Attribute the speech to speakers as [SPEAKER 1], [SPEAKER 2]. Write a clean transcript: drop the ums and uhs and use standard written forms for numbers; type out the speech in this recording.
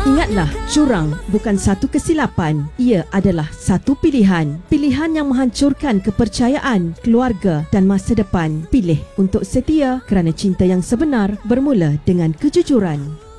[SPEAKER 1] Ingatlah, curang bukan satu kesilapan. Ia adalah satu pilihan. Pilihan yang menghancurkan kepercayaan, keluarga dan masa depan. Pilih untuk setia kerana cinta yang sebenar bermula dengan kejujuran.